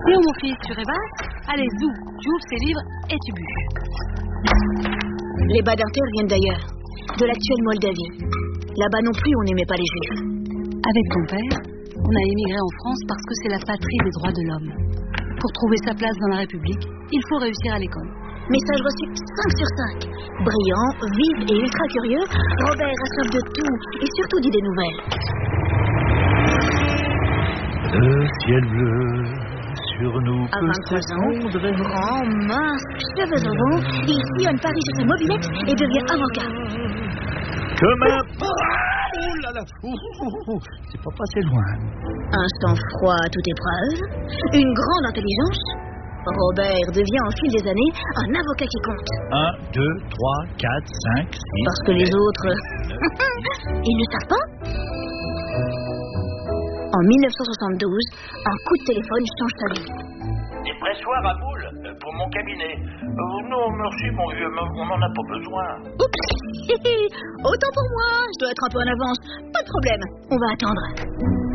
Et mon fils, tu rêvasses? Allez, zou, tu ouvres ces livres et tu bûches. Les Badinter viennent d'ailleurs, de l'actuelle Moldavie. Là-bas non plus, on n'aimait pas les Juifs. Avec ton père, on a émigré en France parce que c'est la patrie des droits de l'homme. Pour trouver sa place dans la République, il faut réussir à l'école. Message reçu 5 sur 5. Brillant, vif et ultra curieux, Robert a soif de tout et surtout d'idées nouvelles. Le ciel bleu sur nous. À 23 ans, grand, mince, cheveux au vent, il sillonne Paris sur sa mobilette et devient avocat. Comme un... Oh là là. C'est pas passé loin. Un sang-froid à toute épreuve, une grande intelligence. Robert devient au fil des années un avocat qui compte. 1, 2, 3, 4, 5, 6... Parce que les autres... ils ne savent pas. En 1972, un coup de téléphone change sa vie. Des pressoirs à boules pour mon cabinet. Non, merci mon vieux, on n'en a pas besoin. Oups. Autant pour moi, je dois être un peu en avance. Pas de problème, on va attendre.